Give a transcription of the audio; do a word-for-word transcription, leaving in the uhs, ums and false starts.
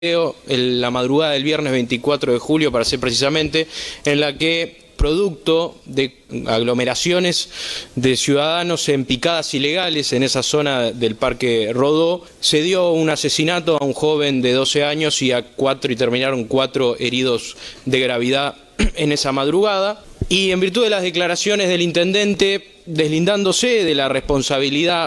En la madrugada del viernes veinticuatro de julio, para ser precisamente, en la que, producto de aglomeraciones de ciudadanos en picadas ilegales en esa zona del Parque Rodó, se dio un asesinato a un joven de doce años y a cuatro y terminaron cuatro heridos de gravedad en esa madrugada. Y en virtud de las declaraciones del intendente, deslindándose de la responsabilidad